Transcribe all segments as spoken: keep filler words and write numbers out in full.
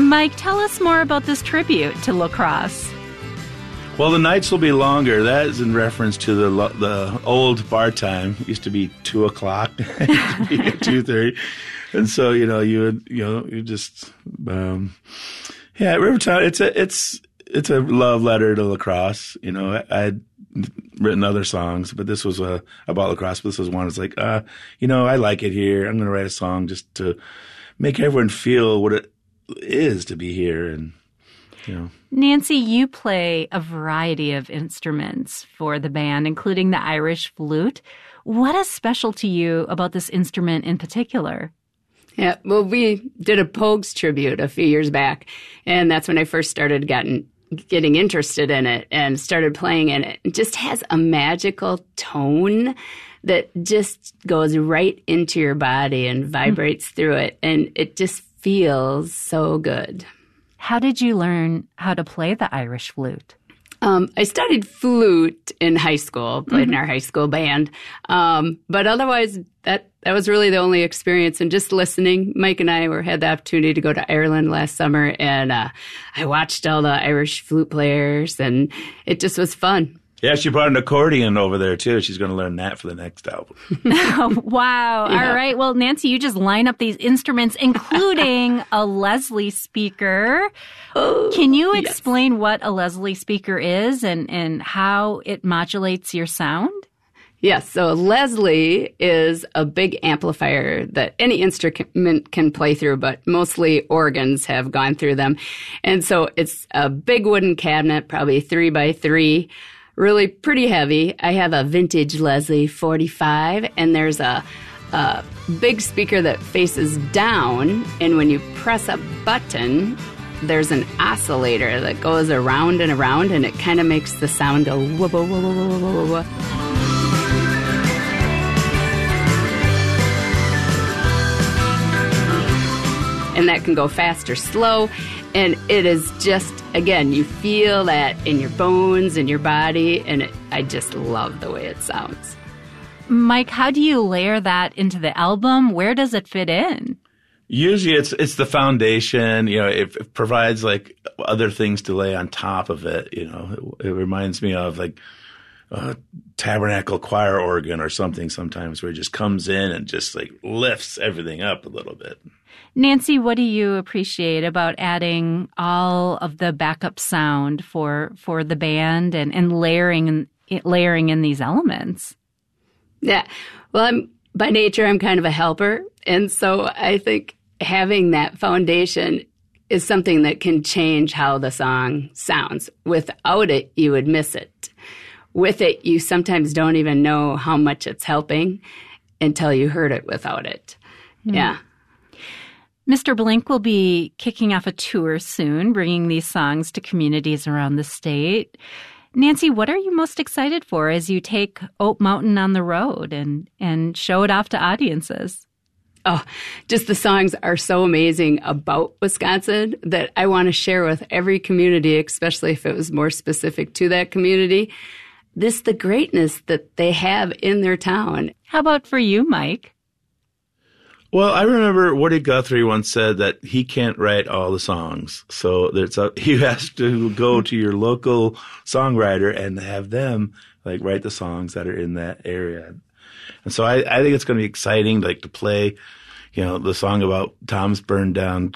Mike, tell us more about this tribute to La Crosse. Well, the nights will be longer. That is in reference to the the old bar time. It used to be two o'clock, two thirty, and so you know you would you know you just um, yeah Rivertown. It's a it's it's a love letter to La Crosse. You know, I, I'd written other songs, but this was uh, about La Crosse. But this was one. It's like uh, you know I like it here. I'm going to write a song just to make everyone feel what it is to be here, and you know. Nancy, you play a variety of instruments for the band, including the Irish flute. What is special to you about this instrument in particular? Yeah, well, we did a Pogues tribute a few years back, and that's when I first started getting, getting interested in it and started playing in it. It just has a magical tone that just goes right into your body and vibrates mm-hmm. through it, and it just feels so good. How did you learn how to play the Irish flute? Um, I studied flute in high school, played mm-hmm. in our high school band. Um, but otherwise, that, that was really the only experience. And just listening, Mike and I were had the opportunity to go to Ireland last summer, and uh, I watched all the Irish flute players, and it just was fun. Yeah, she brought an accordion over there, too. She's going to learn that for the next album. Oh, wow. Yeah. All right. Well, Nancy, you just line up these instruments, including a Leslie speaker. Oh, Can you yes. explain what a Leslie speaker is and, and how it modulates your sound? Yes. So Leslie is a big amplifier that any instrument can play through, but mostly organs have gone through them. And so it's a big wooden cabinet, probably three by three. Really pretty heavy. I have a vintage Leslie forty-five, and there's a, a big speaker that faces down, and when you press a button, there's an oscillator that goes around and around, and it kind of makes the sound go whoa, whoa, whoa, whoa, whoa, whoa, whoa. And that can go fast or slow. And it is just, again, you feel that in your bones, in your body, and it, I just love the way it sounds. Mike, how do you layer that into the album? Where does it fit in? Usually it's it's the foundation. You know, it, it provides like other things to lay on top of it. You know, it, it reminds me of like a tabernacle choir organ or something sometimes where it just comes in and just like lifts everything up a little bit. Nancy, what do you appreciate about adding all of the backup sound for for the band and, and layering layering in these elements? Yeah. Well, I'm by nature, I'm kind of a helper. And so I think having that foundation is something that can change how the song sounds. Without it, you would miss it. With it, you sometimes don't even know how much it's helping until you heard it without it. Mm. Yeah. Mister Blink will be kicking off a tour soon, bringing these songs to communities around the state. Nancy, what are you most excited for as you take Oat Mountain on the road and, and show it off to audiences? Oh, just the songs are so amazing about Wisconsin that I want to share with every community, especially if it was more specific to that community. This, the greatness that they have in their town. How about for you, Mike? Well, I remember Woody Guthrie once said that he can't write all the songs. So there's a, he has to go to your local songwriter and have them like write the songs that are in that area. And so I, I think it's going to be exciting, like to play, you know, the song about Tom's burned down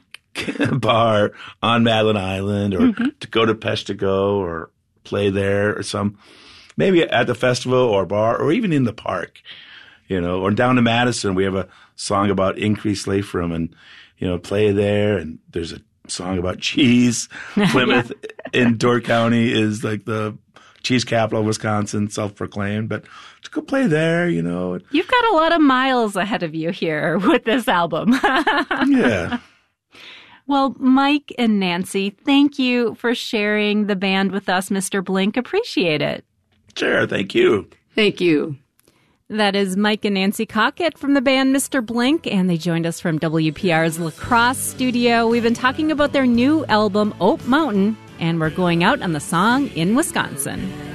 bar on Madeline Island, or mm-hmm. to go to Peshtigo or play there, or some maybe at the festival or bar, or even in the park, you know, or down to Madison. We have a song about Increased Lathrop, and you know, play there. And there's a song about cheese. Plymouth yeah. in Door County is like the cheese capital of Wisconsin, self-proclaimed, but to go play there, you know. You've got a lot of miles ahead of you here with this album. Yeah. Well, Mike and Nancy, thank you for sharing the band with us, Mister Blink. Appreciate it. Sure, thank you. Thank you. That is Mike and Nancy Cockett from the band Mister Blink, and they joined us from W P R's La Crosse studio. We've been talking about their new album, Oat Mountain, and we're going out on the song In Wisconsin.